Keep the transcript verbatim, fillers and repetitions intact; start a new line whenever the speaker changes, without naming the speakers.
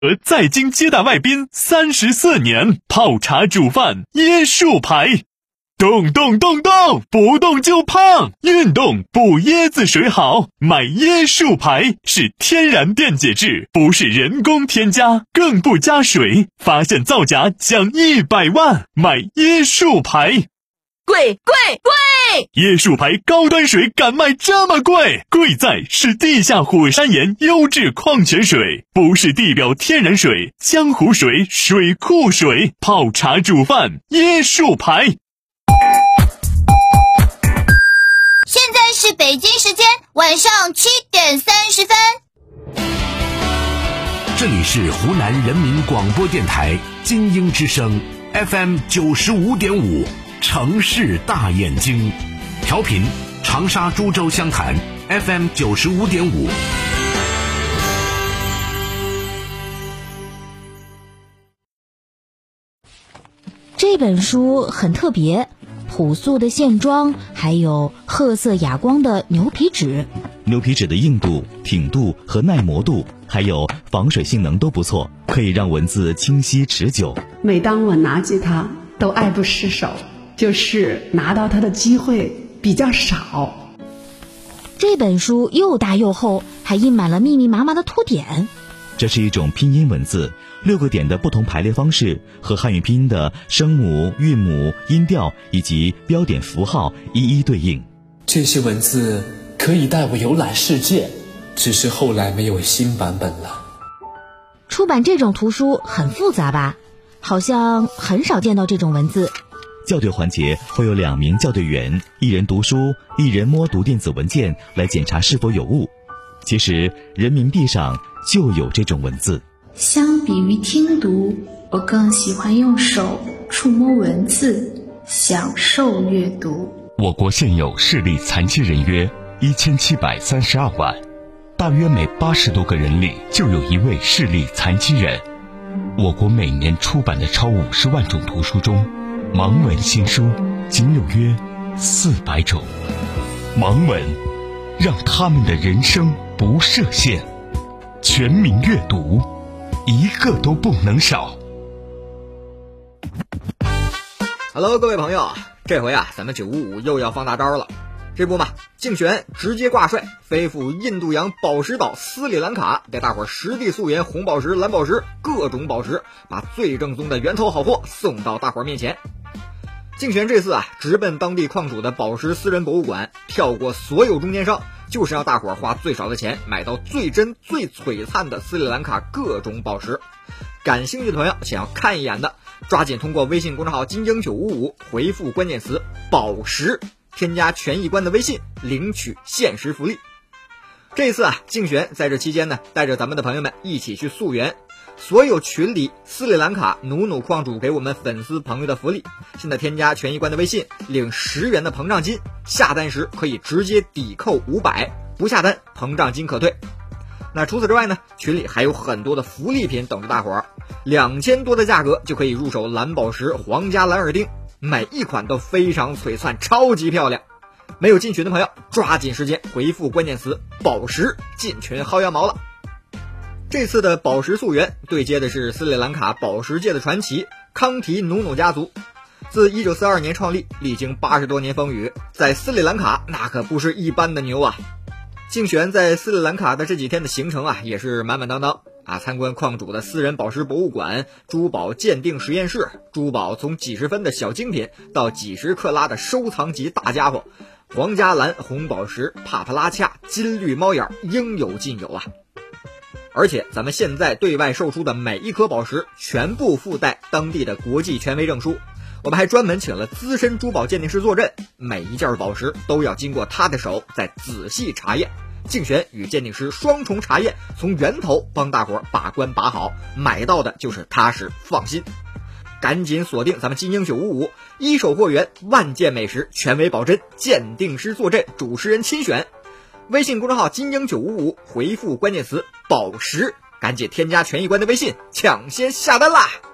和在京接待外宾三十四年，泡茶煮饭椰树牌。动动动动，不动就胖，运动补椰子水好，买椰树牌是天然电解质，不是人工添加，更不加水，发现造假奖一百万，买椰树牌。
贵贵贵！
椰树牌高端水敢卖这么贵？贵在是地下火山岩优质矿泉水，不是地表天然水、江湖水、水库水，泡茶煮饭椰树牌。
现在是北京时间晚上七点三十分。
这里是湖南人民广播电台金鹰之声 F M 九十五点五，城市大眼睛，调频长沙株洲湘潭 F M 九十五点五。
这本书很特别，朴素的线装，还有褐色哑光的牛皮纸。
牛皮纸的硬度、挺度和耐磨度，还有防水性能都不错，可以让文字清晰持久。
每当我拿起它，都爱不释手，就是拿到它的机会比较少。
这本书又大又厚，还印满了密密麻麻的图点。
这是一种拼音文字，六个点的不同排列方式和汉语拼音的声母、韵母、音调以及标点符号一一对应。
这些文字可以带我游览世界，只是后来没有新版本了。
出版这种图书很复杂吧？好像很少见到这种文字。
校对环节会有两名校对员，一人读书，一人摸读电子文件来检查是否有误。其实人民币上就有这种文字。
相比于听读，我更喜欢用手触摸文字，享受阅读。
我国现有视力残疾人约一千七百三十二万，大约每八十多个人里就有一位视力残疾人。我国每年出版的超五十万种图书中，盲文新书仅有约四百种。盲文让他们的人生不设限，全民阅读，一个都不能少。
Hello， 各位朋友，这回啊，咱们九五五又要放大招了。这不嘛，竞选直接挂帅，飞赴印度洋宝石岛斯里兰卡，带大伙实地溯源红宝石、蓝宝石各种宝石，把最正宗的源头好货送到大伙面前。竞选这次啊，直奔当地矿主的宝石私人博物馆，跳过所有中间商，就是让大伙花最少的钱买到最真最璀璨的斯里兰卡各种宝石。感兴趣的朋友，想要看一眼的，抓紧通过微信公众号金鹰九五五回复关键词宝石，添加权益官的微信，领取限时福利。这次啊，竞选在这期间呢，带着咱们的朋友们一起去溯源。所有群里斯里兰卡努努矿主给我们粉丝朋友的福利，现在添加权益官的微信，领十元的膨胀金，下单时可以直接抵扣五百，不下单膨胀金可退。那除此之外呢，群里还有很多的福利品等着大伙儿，两千多的价格就可以入手蓝宝石皇家蓝耳钉，每一款都非常璀璨，超级漂亮。没有进群的朋友，抓紧时间回复关键词宝石进群薅羊毛了。这次的宝石溯源对接的是斯里兰卡宝石界的传奇康提努努家族，自一九四二年创立，历经八十多年风雨，在斯里兰卡那可不是一般的牛啊。竞选在斯里兰卡的这几天的行程啊，也是满满当当啊！参观矿主的私人宝石博物馆、珠宝鉴定实验室，珠宝从几十分的小精品到几十克拉的收藏级大家伙，皇家蓝、红宝石、帕帕拉恰、金绿猫眼应有尽有啊！而且咱们现在对外售出的每一颗宝石全部附带当地的国际权威证书，我们还专门请了资深珠宝鉴定师坐镇，每一件宝石都要经过他的手再仔细查验。竞选与鉴定师双重查验，从源头帮大伙把关把好，买到的就是踏实放心。赶紧锁定咱们金鹰九五五，一手货源，万件美食，权威保真，鉴定师坐镇，主持人亲选。微信公众号金鹰九五五，回复关键词宝石，赶紧添加权益官的微信，抢先下单啦！